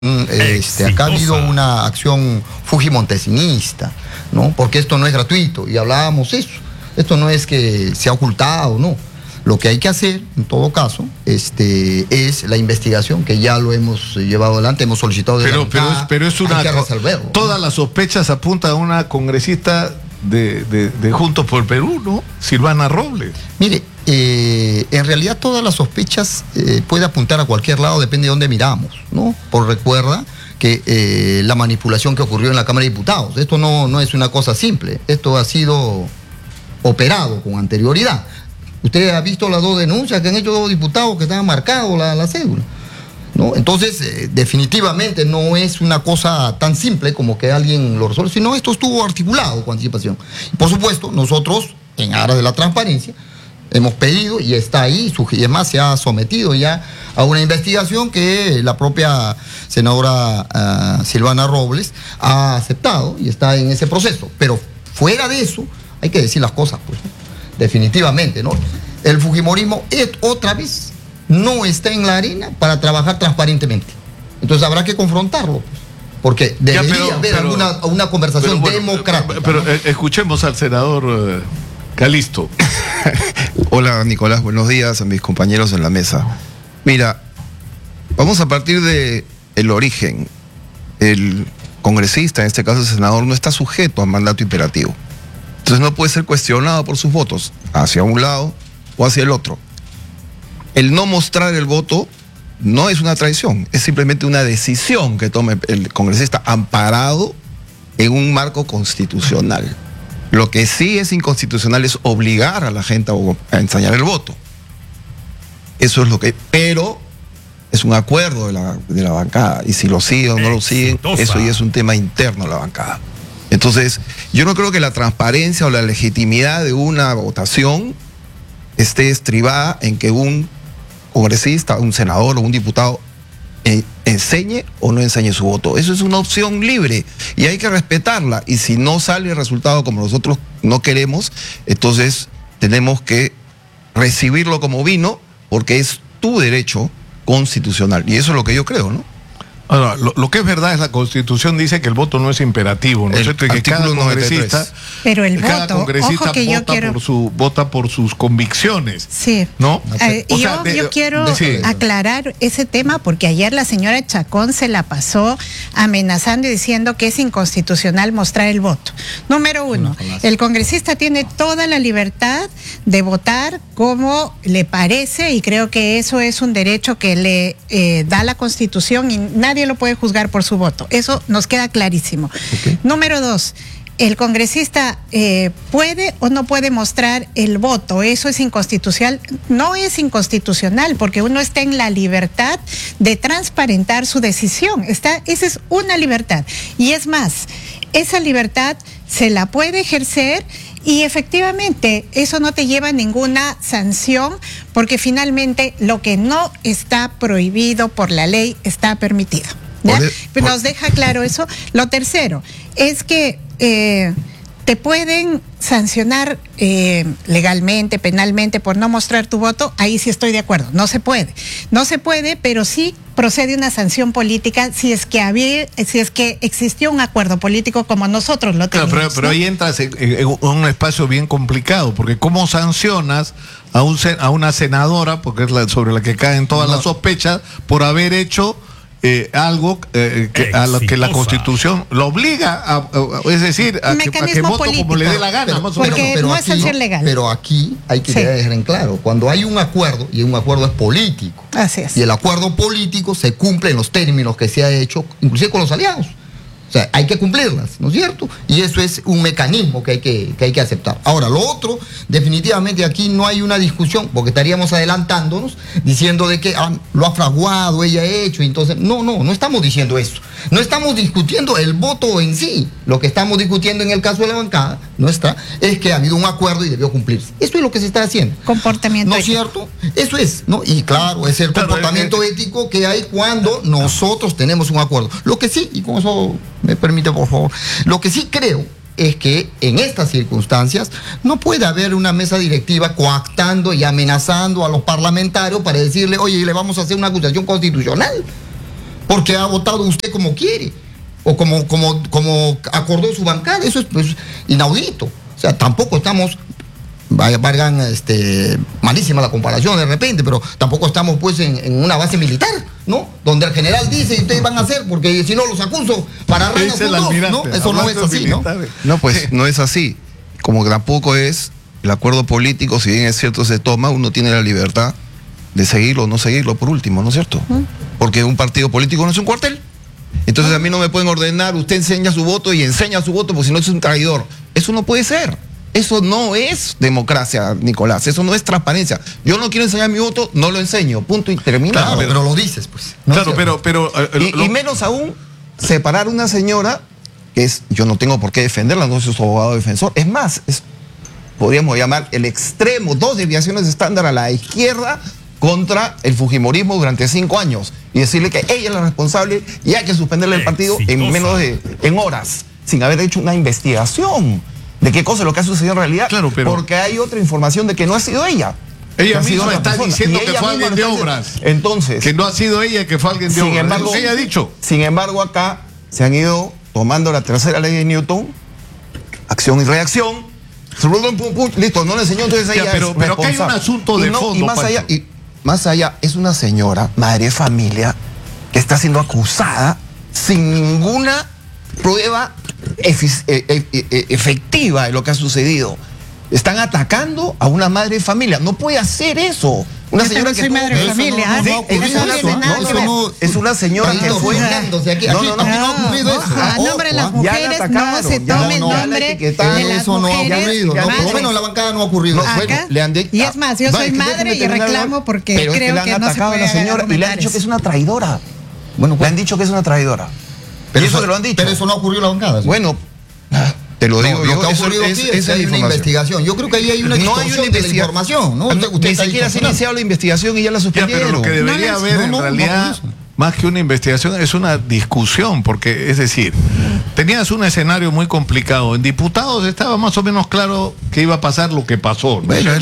Acá ha habido una acción fujimontesinista, ¿no? Porque esto no es gratuito, y hablábamos eso. Esto no es que se ha ocultado, no. Lo que hay que hacer, en todo caso, es la investigación, que ya lo hemos llevado adelante, hemos solicitado de pero es una... hay que resolverlo. Todas las sospechas apuntan a una congresista de Juntos por el Perú, ¿no? Silvana Robles. Mire, en realidad todas las sospechas puede apuntar a cualquier lado, depende de dónde miramos, ¿no? Recuerda que la manipulación que ocurrió en la Cámara de Diputados, esto no es una cosa simple, esto ha sido operado con anterioridad. Usted ha visto las dos denuncias que han hecho dos diputados que están marcados la cédula, ¿no? Entonces, definitivamente no es una cosa tan simple como que alguien lo resuelve, sino esto estuvo articulado con anticipación. Y por supuesto, nosotros, en aras de la transparencia, hemos pedido y está ahí, y además se ha sometido ya a una investigación que la propia senadora Silvana Robles ha aceptado y está en ese proceso. Pero fuera de eso, hay que decir las cosas, pues, ¿no? Definitivamente, ¿no? El fujimorismo otra vez no está en la arena para trabajar transparentemente. Entonces habrá que confrontarlo, pues, porque debería haber una conversación democrática. Pero escuchemos al senador Calisto. Hola, Nicolás, buenos días a mis compañeros en la mesa. Mira, vamos a partir de el origen. El congresista, en este caso el senador, no está sujeto a mandato imperativo. Entonces no puede ser cuestionado por sus votos hacia un lado o hacia el otro. El no mostrar el voto no es una traición, es simplemente una decisión que tome el congresista amparado en un marco constitucional. Lo que sí es inconstitucional es obligar a la gente a ensañar el voto. Eso es lo que... Pero es un acuerdo de la bancada, y si lo siguen o no lo siguen, eso ya es un tema interno de la bancada. Entonces, yo no creo que la transparencia o la legitimidad de una votación esté estribada en que un congresista, un senador o un diputado enseñe o no enseñe su voto. Eso es una opción libre y hay que respetarla. Y si no sale el resultado como nosotros no queremos, entonces tenemos que recibirlo como vino, porque es tu derecho constitucional. Y eso es lo que yo creo, ¿no? Ahora, lo que es verdad es la Constitución dice que el voto no es imperativo, ¿no es cierto? Que cada congresista, pero el cada voto, congresista ojo que yo quiero... vota por sus convicciones. Sí. ¿No? Yo quiero aclarar ese tema, porque ayer la señora Chacón se la pasó amenazando y diciendo que es inconstitucional mostrar el voto. Número uno, el congresista tiene toda la libertad de votar como le parece, y creo que eso es un derecho que le da la Constitución, y nadie lo puede juzgar por su voto. Eso nos queda clarísimo. Okay. Número dos, el congresista puede o no puede mostrar el voto. Eso es inconstitucional. No es inconstitucional, porque uno está en la libertad de transparentar su decisión. Esa es una libertad. Y es más, esa libertad se la puede ejercer, y efectivamente eso no te lleva a ninguna sanción, porque finalmente lo que no está prohibido por la ley está permitido. Nos deja claro eso. Lo tercero es que te pueden sancionar legalmente, penalmente, por no mostrar tu voto. Ahí sí estoy de acuerdo. No se puede, pero sí procede una sanción política si es que existió un acuerdo político como nosotros lo tenemos. Claro, pero ahí entras en un espacio bien complicado, porque ¿cómo sancionas a una senadora, porque es sobre la que caen todas las sospechas, por haber hecho algo a lo que la Constitución lo obliga es decir, a que vote político, como le dé la gana, más o menos? Porque no es sanción legal. Pero aquí hay que dejar en claro, cuando hay un acuerdo, y un acuerdo es político, así es, y el acuerdo político se cumple en los términos que se ha hecho, inclusive con los aliados. O sea, hay que cumplirlas, ¿no es cierto? Y eso es un mecanismo que hay que aceptar. Ahora, lo otro, definitivamente aquí no hay una discusión, porque estaríamos adelantándonos diciendo de que lo ha fraguado, ella ha hecho, entonces, no estamos diciendo eso. No estamos discutiendo el voto en sí. Lo que estamos discutiendo en el caso de la bancada nuestra es que ha habido un acuerdo y debió cumplirse. Esto es lo que se está haciendo. Comportamiento ¿no es cierto? Eso es, ¿no? Y claro, es el comportamiento ético que hay cuando nosotros tenemos un acuerdo. Lo que sí, y con eso me permite, por favor, lo que sí creo es que en estas circunstancias no puede haber una mesa directiva coactando y amenazando a los parlamentarios para decirle, oye, le vamos a hacer una acusación constitucional. porque ha votado usted como quiere, o como acordó su bancada. Eso es pues inaudito. O sea, tampoco estamos, valgan malísima la comparación de repente, pero tampoco estamos pues en una base militar, ¿no? Donde el general dice, y ustedes van a hacer, porque si no los acuso para ranas, ¿no? Eso no es así, ¿no? No, pues no es así. Como tampoco es el acuerdo político, si bien es cierto se toma, uno tiene la libertad de seguirlo o no seguirlo por último, ¿no es cierto? Porque un partido político no es un cuartel. Entonces a mí no me pueden ordenar, usted enseña su voto y enseña su voto, porque si no es un traidor. Eso no puede ser. Eso no es democracia, Nicolás. Eso no es transparencia. Yo no quiero enseñar mi voto, no lo enseño. Punto y termina. Claro, pero lo dices, pues. ¿No? Claro, pero y menos aún separar una señora que es, yo no tengo por qué defenderla, no soy su abogado defensor. Es más, podríamos llamar el extremo, 2 desviaciones estándar a la izquierda contra el fujimorismo durante 5 años y decirle que ella es la responsable y hay que suspenderle el partido en horas, sin haber hecho una investigación de qué cosa es lo que ha sucedido en realidad. Claro, pero porque hay otra información de que no ha sido ella. Ella misma está diciendo que fue alguien de obras. Entonces, que no ha sido ella, que fue alguien de obras. Embargo, ella ha dicho. Sin embargo, acá se han ido tomando la tercera ley de Newton, acción y reacción. Listo, no le enseñó, entonces ella pero acá hay un asunto de fondo, y más allá, es una señora, madre de familia, que está siendo acusada sin ninguna prueba efectiva de lo que ha sucedido. Están atacando a una madre de familia. No puede hacer eso. Una señora que soy madre de familia. Es una señora que fue aquí no ha ocurrido eso. A nombre de las mujeres no se tome el nombre de las eso no ha mujeres. ocurrido. Por lo menos en la bancada no ha ocurrido. Y es más, yo soy madre y reclamo porque creo que no se atacado a la señora y le han dicho que es una traidora. Bueno, le han dicho que es una traidora. Pero eso lo han dicho. Pero eso no ocurrió en la bancada. Bueno, te lo digo yo. Lo que ha ocurrido aquí es que hay una investigación. Yo creo que ahí hay una distorsión de la información, ¿no? Ni siquiera se ha iniciado la investigación y ya la suspendieron. Pero lo que debería haber en realidad, más que una investigación, es una discusión, porque, es decir, tenías un escenario muy complicado. En diputados estaba más o menos claro que iba a pasar lo que pasó, ¿no? Bueno,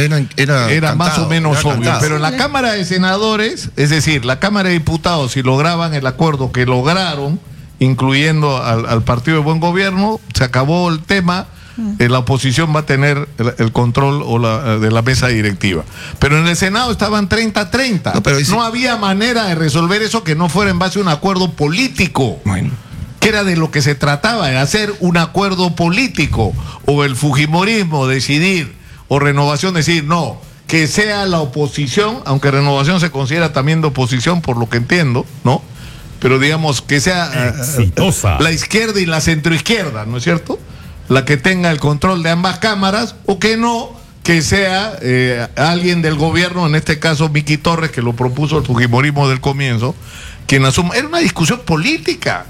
era más o menos obvio. cantado. Pero en la Cámara de Senadores, es decir, la Cámara de Diputados, si lograban el acuerdo que lograron, incluyendo al Partido de Buen Gobierno, se acabó el tema. La oposición va a tener el control de la mesa directiva. Pero en el Senado estaban 30-30. No había manera de resolver eso que no fuera en base a un acuerdo político. Bueno. Que era de lo que se trataba, de hacer un acuerdo político. O el fujimorismo decidir, o Renovación decir, no, que sea la oposición, aunque Renovación se considera también de oposición, por lo que entiendo, ¿no? Pero digamos que sea la izquierda y la centroizquierda, ¿no es cierto? La que tenga el control de ambas cámaras, o que no, que sea alguien del gobierno, en este caso Miki Torres, que lo propuso el fujimorismo del comienzo, quien asuma. Era una discusión política.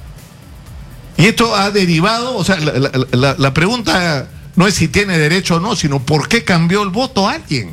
Y esto ha derivado, o sea, la pregunta no es si tiene derecho o no, sino por qué cambió el voto a alguien.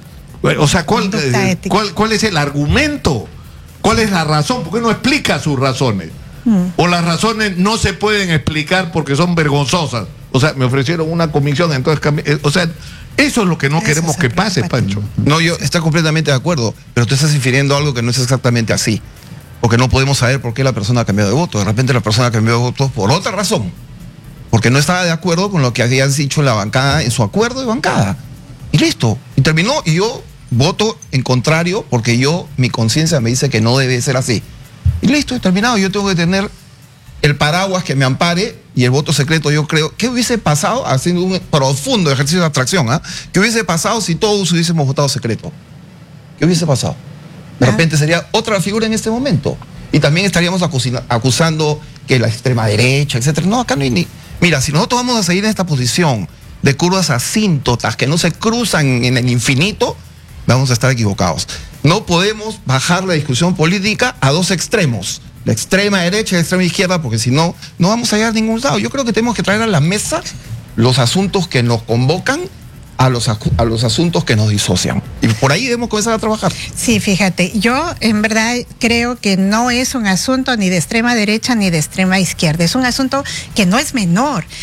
O sea, ¿cuál es el argumento? ¿Cuál es la razón? ¿Por qué no explica sus razones? O las razones no se pueden explicar porque son vergonzosas. O sea, me ofrecieron una comisión, entonces cambié. O sea, eso es lo que no queremos que pase, Pancho. No, yo estoy completamente de acuerdo, pero tú estás infiriendo algo que no es exactamente así. Porque no podemos saber por qué la persona ha cambiado de voto. De repente la persona ha cambiado de voto por otra razón. Porque no estaba de acuerdo con lo que habían dicho en la bancada, en su acuerdo de bancada. Y listo. Y terminó, y yo voto en contrario porque mi conciencia me dice que no debe ser así. Y listo, he terminado. Yo tengo que tener el paraguas que me ampare y el voto secreto. Yo creo, ¿qué hubiese pasado haciendo un profundo ejercicio de abstracción? ¿Qué hubiese pasado si todos hubiésemos votado secreto? ¿Qué hubiese pasado? De repente sería otra figura en este momento. Y también estaríamos acusando que la extrema derecha, etcétera. No, acá no hay ni... Mira, si nosotros vamos a seguir en esta posición de curvas asíntotas que no se cruzan en el infinito, vamos a estar equivocados. No podemos bajar la discusión política a 2 extremos, la extrema derecha y la extrema izquierda, porque si no, no vamos a llegar a ningún lado. Yo creo que tenemos que traer a la mesa los asuntos que nos convocan a los asuntos que nos disocian. Y por ahí debemos comenzar a trabajar. Sí, fíjate, yo en verdad creo que no es un asunto ni de extrema derecha ni de extrema izquierda, es un asunto que no es menor.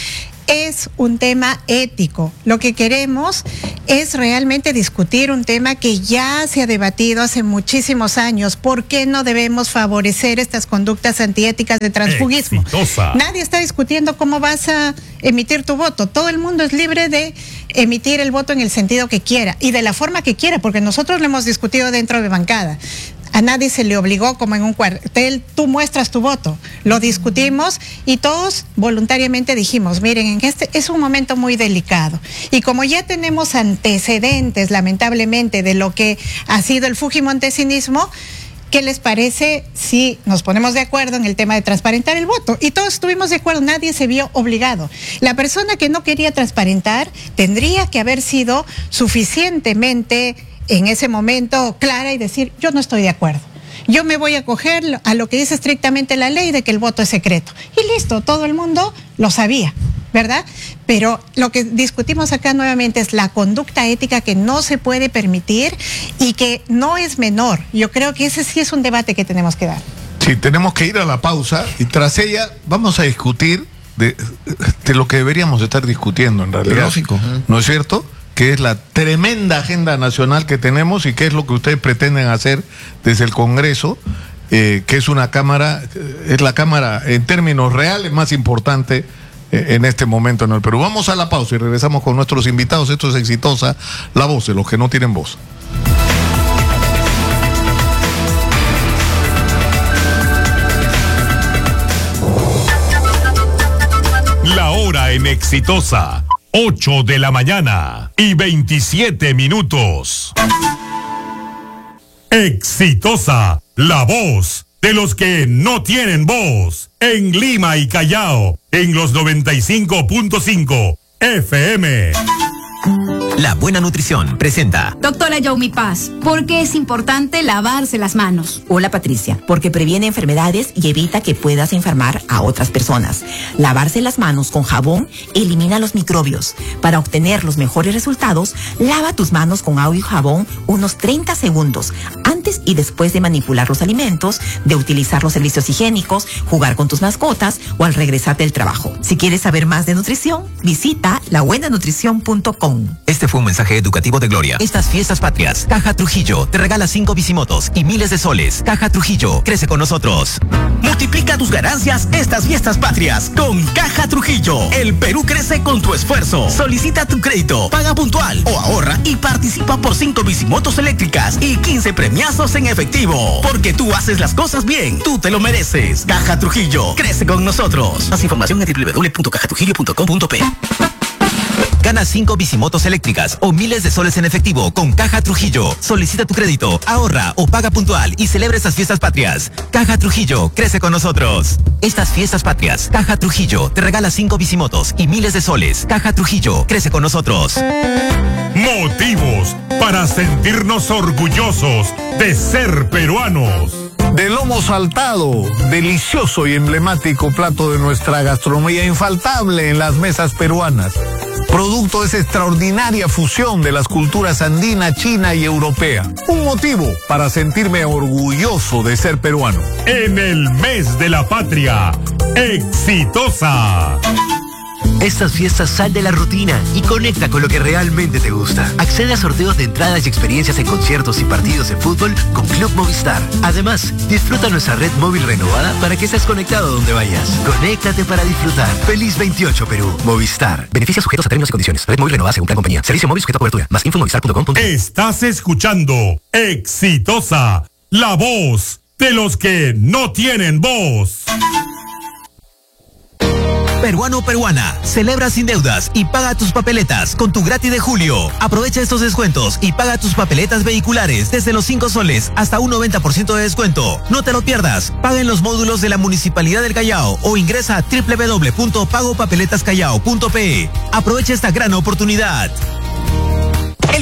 es un tema ético. Lo que queremos es realmente discutir un tema que ya se ha debatido hace muchísimos años. ¿Por qué no debemos favorecer estas conductas antiéticas de transfugismo? Exitosa. Nadie está discutiendo cómo vas a emitir tu voto. Todo el mundo es libre de emitir el voto en el sentido que quiera y de la forma que quiera, porque nosotros lo hemos discutido dentro de bancada. A nadie se le obligó, como en un cuartel, tú muestras tu voto. Lo discutimos y todos voluntariamente dijimos, miren, en este es un momento muy delicado. Y como ya tenemos antecedentes, lamentablemente, de lo que ha sido el fujimontesinismo, ¿qué les parece si nos ponemos de acuerdo en el tema de transparentar el voto? Y todos estuvimos de acuerdo, nadie se vio obligado. La persona que no quería transparentar tendría que haber sido suficientemente en ese momento clara y decir, yo no estoy de acuerdo. Yo me voy a acoger a lo que dice estrictamente la ley de que el voto es secreto. Y listo, todo el mundo lo sabía, ¿verdad? Pero lo que discutimos acá nuevamente es la conducta ética que no se puede permitir y que no es menor. Yo creo que ese sí es un debate que tenemos que dar. Sí, tenemos que ir a la pausa y tras ella vamos a discutir de lo que deberíamos estar discutiendo en realidad. Lógico. ¿No es cierto? Que es la tremenda agenda nacional que tenemos y qué es lo que ustedes pretenden hacer desde el Congreso, que es una cámara, es la cámara en términos reales más importante en este momento en el Perú. Vamos a la pausa y regresamos con nuestros invitados. Esto es Exitosa, la voz de los que no tienen voz. La hora en Exitosa. 8 de la mañana y 27 minutos. Exitosa, la voz de los que no tienen voz. En Lima y Callao, en los 95.5 FM. La Buena Nutrición presenta Doctora Yaumi Paz, ¿por qué es importante lavarse las manos? Hola Patricia, porque previene enfermedades y evita que puedas enfermar a otras personas. Lavarse las manos con jabón elimina los microbios. Para obtener los mejores resultados, lava tus manos con agua y jabón unos 30 segundos antes y después de manipular los alimentos, de utilizar los servicios higiénicos, jugar con tus mascotas o al regresar del trabajo. Si quieres saber más de nutrición, visita labuenanutrición.com. Este fue un mensaje educativo de Gloria. Estas fiestas patrias, Caja Trujillo te regala 5 bicimotos y miles de soles. Caja Trujillo, crece con nosotros. Multiplica tus ganancias estas fiestas patrias con Caja Trujillo. El Perú crece con tu esfuerzo. Solicita tu crédito, paga puntual o ahorra y participa por 5 bicimotos eléctricas y 15 premiazos en efectivo. Porque tú haces las cosas bien, tú te lo mereces. Caja Trujillo, crece con nosotros. Más información en www.cajatrujillo.com.p. Gana 5 bicimotos eléctricas o miles de soles en efectivo con Caja Trujillo. Solicita tu crédito, ahorra o paga puntual y celebra estas fiestas patrias. Caja Trujillo, crece con nosotros. Estas fiestas patrias, Caja Trujillo te regala 5 bicimotos y miles de soles. Caja Trujillo, crece con nosotros. Motivos para sentirnos orgullosos de ser peruanos. De lomo saltado, delicioso y emblemático plato de nuestra gastronomía, infaltable en las mesas peruanas. Producto de esa extraordinaria fusión de las culturas andina, china y europea. Un motivo para sentirme orgulloso de ser peruano. En el mes de la patria, Exitosa. Estas fiestas sal de la rutina y conecta con lo que realmente te gusta. Accede a sorteos de entradas y experiencias en conciertos y partidos de fútbol con Club Movistar. Además, disfruta nuestra red móvil renovada para que estés conectado donde vayas. Conéctate para disfrutar. Feliz 28 Perú. Movistar. Beneficios sujetos a términos y condiciones. Red móvil renovada según plan compañía. Servicio móvil sujeto a cobertura. Más info en movistar.com. Estás escuchando Exitosa, la voz de los que no tienen voz. Peruano peruana, celebra sin deudas y paga tus papeletas con tu gratis de julio. Aprovecha estos descuentos y paga tus papeletas vehiculares desde los 5 soles hasta un 90% de descuento. No te lo pierdas, paga en los módulos de la Municipalidad del Callao o ingresa a www.pagopapeletascallao.pe. Aprovecha esta gran oportunidad.